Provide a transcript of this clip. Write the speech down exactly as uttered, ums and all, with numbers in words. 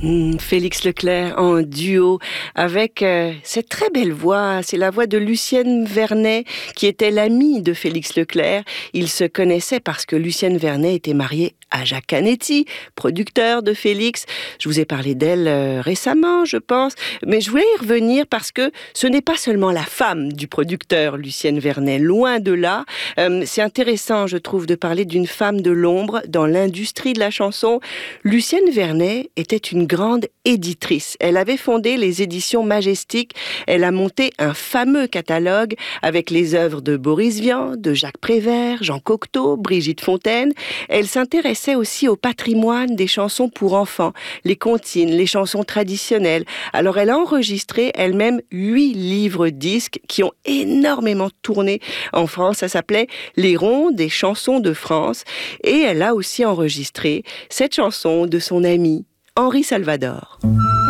Mmh, Félix Leclerc en duo avec euh, cette très belle voix. C'est la voix de Lucienne Vernet qui était l'amie de Félix Leclerc. Ils se connaissaient parce que Lucienne Vernet était mariée à Jacques Canetti, producteur de Félix. Je vous ai parlé d'elle euh, récemment, je pense. Mais je voulais y revenir parce que ce n'est pas seulement la femme du producteur Lucienne Vernet. Loin de là. Euh, c'est intéressant, je trouve, de parler d'une femme de l'ombre dans l'industrie de la chanson. Lucienne Vernet était une grande éditrice. Elle avait fondé les éditions Majestic. Elle a monté un fameux catalogue avec les œuvres de Boris Vian, de Jacques Prévert, Jean Cocteau, Brigitte Fontaine. Elle s'intéressait aussi au patrimoine des chansons pour enfants, les comptines, les chansons traditionnelles. Alors elle a enregistré elle-même huit livres-disques qui ont énormément tourné en France. Ça s'appelait Les ronds des chansons de France. Et elle a aussi enregistré cette chanson de son ami Henri Salvador.